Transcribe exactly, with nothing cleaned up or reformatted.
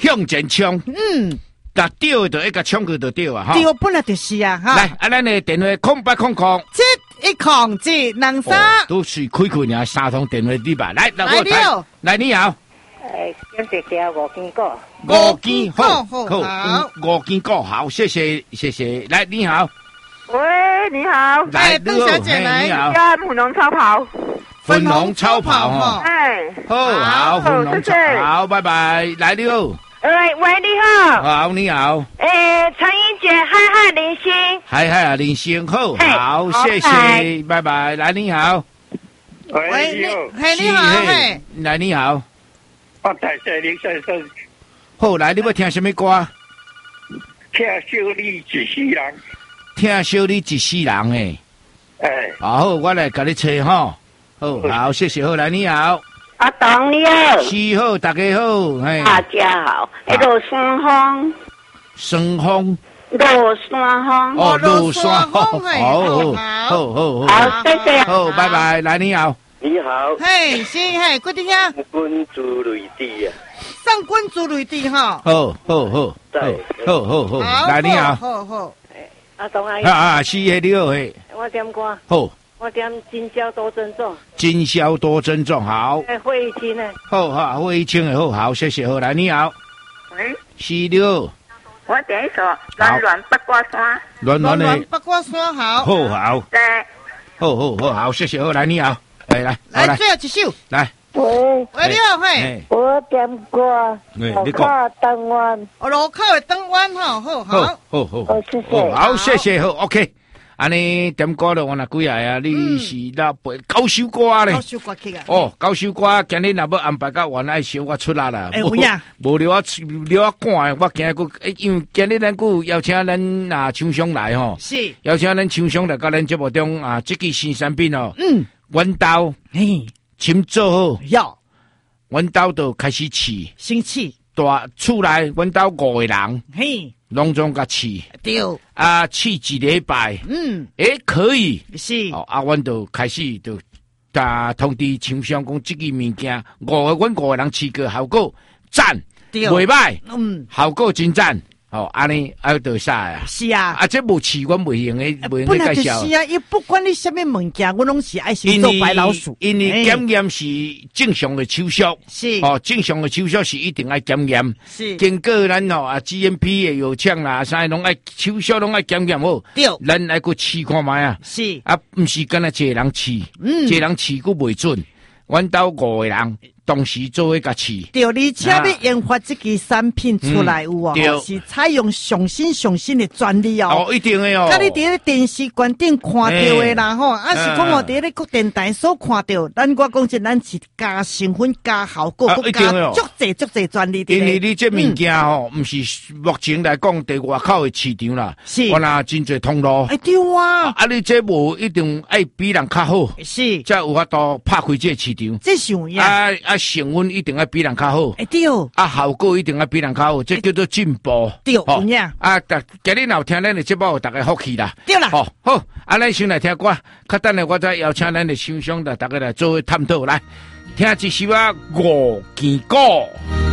向前冲。 嗯。 甲钓就一个冲去就钓啊！哈， 钓本来就是啊！哈， 来，啊，咱的电话空八空空， 七一空七两三， 都是开开呀，三通电话对吧？来， 来了， 来你好， 诶，跟姐姐五斤个， 五斤好， 好，好， 五斤个好，谢谢，谢谢。来，你好， 喂，你好， 来， 邓小姐来， 你好， 粉红超跑， 粉红超跑哈， 哎， 好好，粉红超跑，拜拜，来了。 喂喂，你好， 好，你好。 诶，陈英姐，嗨嗨，林星， 嗨嗨啊，林星，好，好，谢谢，拜拜。来，你好。 喂，你，嘿，你好，嘿， 来，你好。 我大谢林先生。 好，来，你要听什么歌？ 听小李一世人。 听小李一世人诶。 哎。 好，我来给你吹哈。好，好，谢谢，好，来，你好。 阿董你好， 是好，大家好，哎， 大家好，迄落山风， 山风， 落山风， 哦，落山风， 好， 好，好，好， 好，谢谢， 好，拜拜，来，你好， 你好， 嘿，是嘿，good听， 君主雷地啊， 上君主雷地哈， 好，好，好，好，好，好，来，你好， 好好， 阿董阿姨， 啊啊，是的，你好，嘿， 我点歌， 好。 我点今宵多珍重， 今宵多珍重，好。 哎，会议厅呢？ 好好，会议厅的好，好，谢谢，好，来，你好。 喂， 是的。 我点一首《暖暖八卦山》。 暖暖的八卦山好。 好好。 对。 好好好好，谢谢，好，来，你好。来来来，最后一首。 来。 喂。 喂，你好，嘿。 我点歌。 你讲。灯湾。 哦，路口的灯湾哈，好好。 好好。 好，谢谢。 好，谢谢，好 ，OK。安尼点歌了，我若几下啊？你是那背九首歌咧？ 九首歌曲啊！ 哦，九首歌，今日若要安排到原来小我出来啦。 哎，有呀， 无了我了我看，我今日因为今日咱有邀请咱啊厂商来吼， 是邀请咱厂商来到咱节目中啊，这个新产品哦， 嗯， 阮兜嘿， 请做好， 要， 阮兜就开始饲， 生气， 大厝内阮兜五个人， 嘿。 拢总甲饲， 对啊，饲一礼拜， 嗯， 诶，可以， 是， 哦，啊，阮就开始就，甲通知厂商讲，即个物件，五个阮五个人饲过，效果赞，袂歹， 嗯， 效果真赞，哦，安尼啊，就啥呀？ 是啊， 啊，这无饲阮袂用诶，袂用诶介绍。 是啊，伊不管你什么物件，我拢是爱先做白老鼠。 因为检验是正常的手续， 是哦，正常的手续是一定爱检验， 是经过咱哦啊 G M P 的药厂啦，啥拢爱手续拢爱检验好， 对， 咱爱去试看卖啊， 是啊，毋是干那一个人试， 嗯， 一个人试佫袂准，阮兜五个人。同时做一个试， 对，而且要研发这个产品出来有啊， 嗯、 是采用上新上新的专利哦。 哦，一定的哦。 甲你伫咧电视观顶看到的啦吼，啊是讲我伫咧各电台所看到，咱我讲是咱是加成分、加效果、加足济足济专利的。 因为你这物件吼，毋是目前来讲伫外口的市场啦， 是， 我若真侪通路。 哎对啊， 啊你这无一定爱比人较好， 是， 才有法度拍开这市场。 这是有影。 啊啊，成分一定要比人较好。 哎对。 啊，效果一定要比人较好，这叫做进步。 对，有影。 啊，今日若有听咱的节目，大家福气啦。 对啦。 好，好，啊，咱先来听歌，较等下我再邀请咱的厂商来，大家来做探讨来，听一首啊五件歌。